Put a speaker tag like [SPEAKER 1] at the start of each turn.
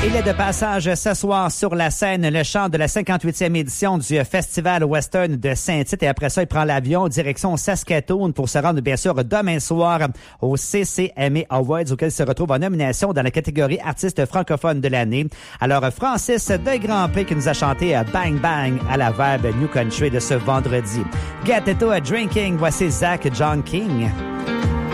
[SPEAKER 1] Il est de passage ce soir sur la scène, le chant de la 58e édition du Festival Western de Saint-Tite. Et après ça, il prend l'avion direction Saskatoon pour se rendre, bien sûr, demain soir au CCMA Awards, auquel il se retrouve en nomination dans la catégorie artiste francophone de l'année. Alors, Francis de Grandpré qui nous a chanté Bang Bang à la Verbe New Country de ce vendredi. Get It to a Drinking, voici Zach John King.